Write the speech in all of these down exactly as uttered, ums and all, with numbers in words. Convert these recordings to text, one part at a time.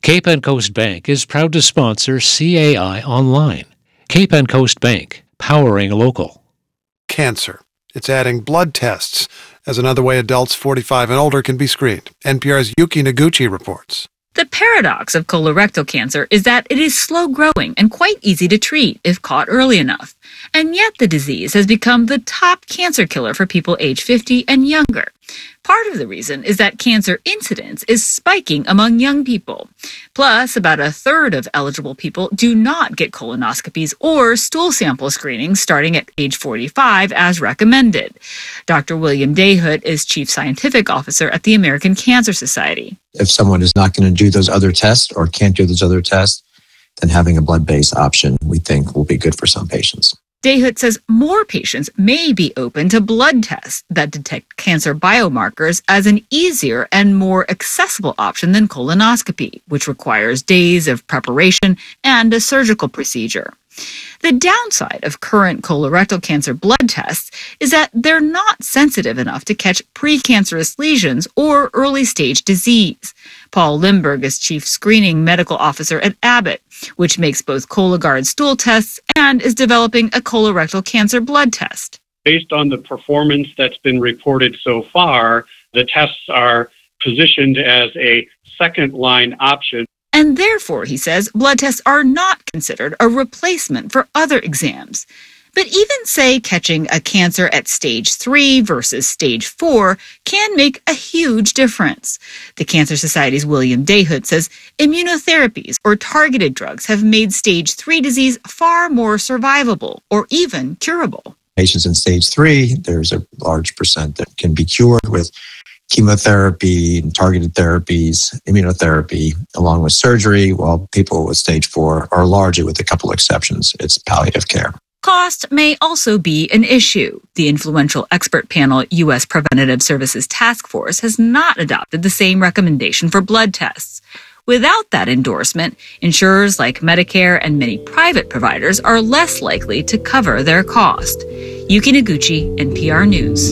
Cape and Coast Bank is proud to sponsor C A I Online. Cape and Coast Bank, powering local. Cancer. It's adding blood tests as another way adults forty-five and older can be screened. N P R's Yuki Noguchi reports. The paradox of colorectal cancer is that it is slow-growing and quite easy to treat if caught early enough. And yet the disease has become the top cancer killer for people age fifty and younger. Part of the reason is that cancer incidence is spiking among young people. Plus, about a third of eligible people do not get colonoscopies or stool sample screenings starting at age forty-five as recommended. Doctor William Dayhood is Chief Scientific Officer at the American Cancer Society. If someone is not going to do those other tests or can't do those other tests, then having a blood-based option, we think, will be good for some patients. Dayhood says more patients may be open to blood tests that detect cancer biomarkers as an easier and more accessible option than colonoscopy, which requires days of preparation and a surgical procedure. The downside of current colorectal cancer blood tests is that they're not sensitive enough to catch precancerous lesions or early-stage disease. Paul Limburg is Chief Screening Medical Officer at Abbott, which makes both Cologuard stool tests and is developing a colorectal cancer blood test. Based on the performance that's been reported so far, the tests are positioned as a second-line option. And therefore, he says, blood tests are not considered a replacement for other exams. But even, say, catching a cancer at stage three versus stage four can make a huge difference. The Cancer Society's William Dayhood says immunotherapies or targeted drugs have made stage three disease far more survivable or even curable. Patients in stage three, there's a large percent that can be cured with chemotherapy and targeted therapies, immunotherapy, along with surgery, while people with stage four are largely, with a couple exceptions, it's palliative care. Cost may also be an issue. The influential expert panel U S Preventative Services Task Force has not adopted the same recommendation for blood tests. Without that endorsement, insurers like Medicare and many private providers are less likely to cover their cost. Yuki Noguchi, N P R News.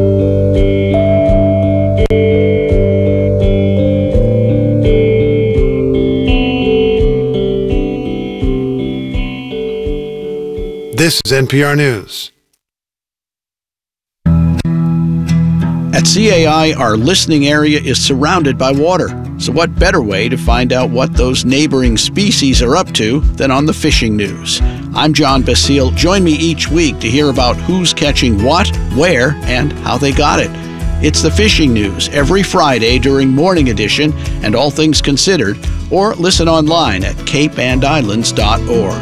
This is N P R News. At C A I, our listening area is surrounded by water. So what better way to find out what those neighboring species are up to than on the fishing news? I'm John Basile. Join me each week to hear about who's catching what, where, and how they got it. It's the Fishing News every Friday during Morning Edition and All Things Considered, or listen online at cape and islands dot org.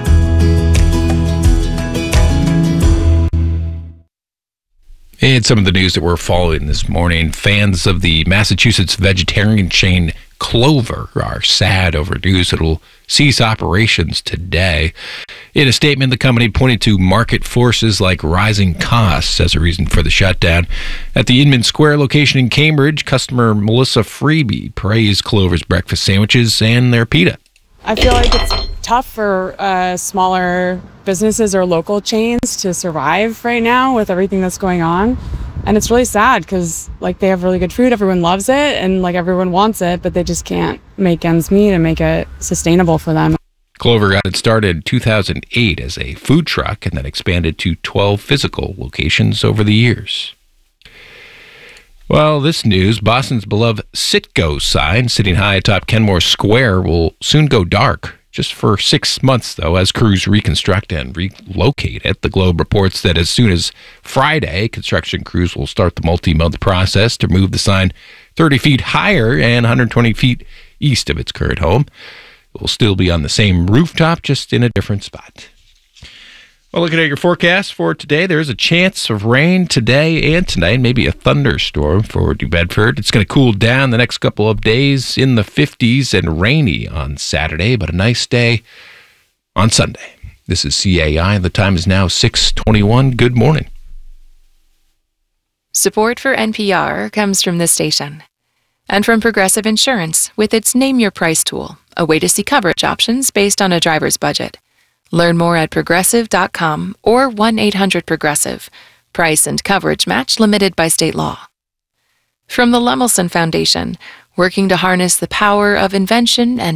And some of the news that we're following this morning, fans of the Massachusetts vegetarian chain Clover are sad over news that will cease operations today. In a statement, the company pointed to market forces like rising costs as a reason for the shutdown. At the Inman Square location in Cambridge, customer Melissa Freeby praised Clover's breakfast sandwiches and their pita. I feel like it's tough for uh, smaller businesses or local chains to survive right now with everything that's going on. And it's really sad because like they have really good food, everyone loves it, and like everyone wants it, but they just can't make ends meet and make it sustainable for them. Clover got it started in two thousand eight as a food truck and then expanded to twelve physical locations over the years. Well, this news, Boston's beloved Citgo sign sitting high atop Kenmore Square will soon go dark. Just for six months, though, as crews reconstruct and relocate it. The Globe reports that as soon as Friday, construction crews will start the multi-month process to move the sign thirty feet higher and one hundred twenty feet east of its current home. It will still be on the same rooftop, just in a different spot. Well, looking at your forecast for today, there is a chance of rain today and tonight, maybe a thunderstorm for New Bedford. It's going to cool down the next couple of days in the fifties and rainy on Saturday, but a nice day on Sunday. This is C A I, and the time is now six twenty-one. Good morning. Support for N P R comes from this station and from Progressive Insurance with its Name Your Price tool, a way to see coverage options based on a driver's budget. Learn more at progressive dot com or one eight hundred progressive. Price and coverage match limited by state law. From the Lemelson Foundation, working to harness the power of invention and